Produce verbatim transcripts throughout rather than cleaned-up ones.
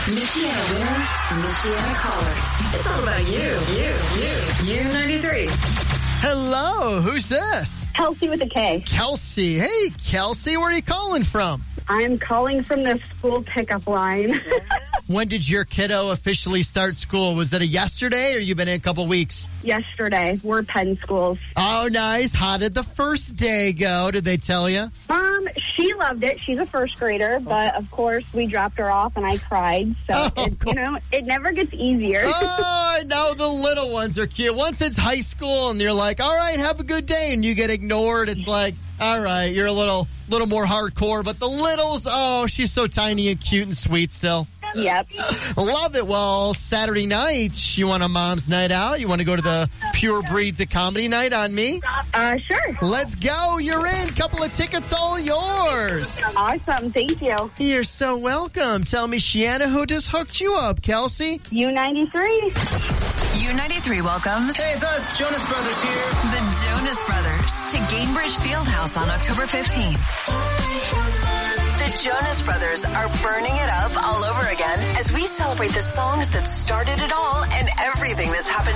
Michiana winners, Michiana callers. It's all about you, you, you. U ninety-three. Hello, who's this? Kelsey with a K. Kelsey. Hey, Kelsey, where are you calling from? I'm calling from the school pickup line. When did your kiddo officially start school? Was it a yesterday or you been in a couple weeks? Yesterday. We're Penn schools. Oh, nice. How did the first day go? Did they tell you? Um, she loved it. She's a first grader, but of course we dropped her off and I cried. So, Oh, it, cool. you know, it never gets easier. Oh, I know the little ones are cute. Once it's high school and you're like, all right, have a good day, and you get ignored, it's like, all right, you're a little little more hardcore. But the littles, oh, she's so tiny and cute and sweet still. Yep. Love it. Well, Saturday night, you want a mom's night out? You want to go to the Pure Breeds of Comedy night on me? Uh, sure. Let's go. You're in. Couple of tickets all yours. Awesome. Thank you. You're so welcome. Tell me, Shiana, who just hooked you up, Kelsey? U ninety-three. U ninety-three welcomes. Hey, it's us, Jonas Brothers here. The Jonas Brothers to Gainbridge Fieldhouse on October fifteenth. The Jonas Brothers are burning it up all over again as we celebrate the songs that started it all and everything that's happened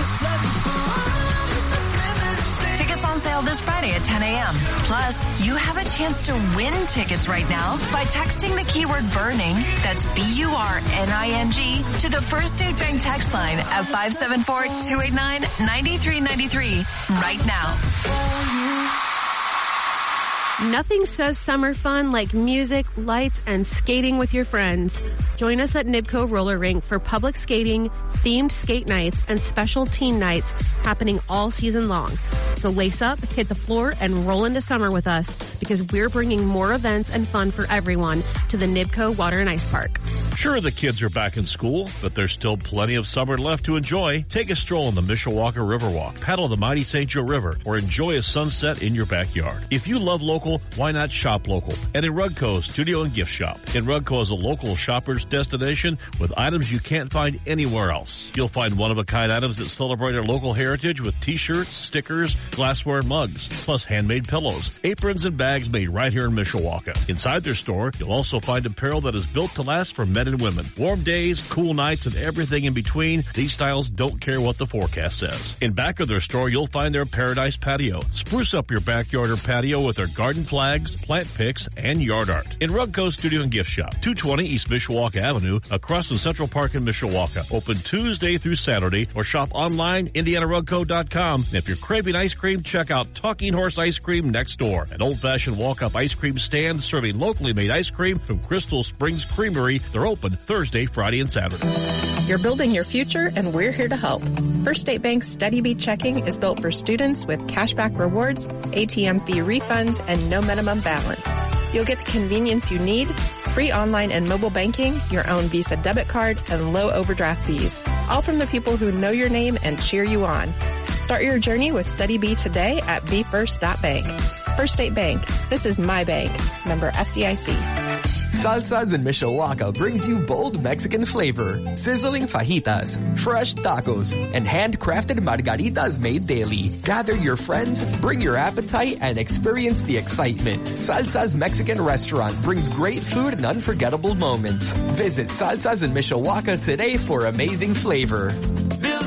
since. Tickets on sale this Friday at ten a.m. Plus, you have a chance to win tickets right now by texting the keyword burning, that's B U R N I N G, to the First State Bank text line at five seven four, two eight nine, nine three nine three right now. Nothing says summer fun like music, lights, and skating with your friends. Join us at Nibco Roller Rink for public skating, themed skate nights, and special teen nights happening all season long. So lace up, hit the floor, and roll into summer with us because we're bringing more events and fun for everyone to the Nibco Water and Ice Park. Sure, the kids are back in school, but there's still plenty of summer left to enjoy. Take a stroll on the Mishawaka Riverwalk, paddle the mighty Saint Joe River, or enjoy a sunset in your backyard. If you love local, why not shop local? And in Rugco, Studio and Gift Shop. In Rugco is a local shopper's destination with items you can't find anywhere else. You'll find one-of-a-kind items that celebrate our local heritage with t-shirts, stickers, glassware, and mugs, plus handmade pillows, aprons, and bags made right here in Mishawaka. Inside their store, you'll also find apparel that is built to last for men and women. Warm days, cool nights, and everything in between, these styles don't care what the forecast says. In back of their store, you'll find their Paradise Patio. Spruce up your backyard or patio with their garden flags, plant picks, and yard art. In Rugco Studio and Gift Shop, two twenty East Mishawaka Avenue, across from Central Park in Mishawaka. Open Tuesday through Saturday, or shop online, Indiana Rugco dot com. And if you're craving ice cream, check out Talking Horse Ice Cream next door. An old-fashioned walk-up ice cream stand serving locally made ice cream from Crystal Springs Creamery. They're open Thursday, Friday, and Saturday. You're building your future, and we're here to help. First State Bank's Steady Beat Checking is built for students with cashback rewards, A T M fee refunds, and no minimum balance. You'll get the convenience you need, free online and mobile banking, your own Visa debit card, and low overdraft fees. All from the people who know your name and cheer you on. Start your journey with Steady B today at b first dot bank. First State Bank. This is my bank. Member F D I C. Salsas in Mishawaka brings you bold Mexican flavor, sizzling fajitas, fresh tacos, and handcrafted margaritas made daily. Gather your friends, bring your appetite, and experience the excitement. Salsa's Mexican restaurant brings great food and unforgettable moments. Visit Salsas in Mishawaka today for amazing flavor.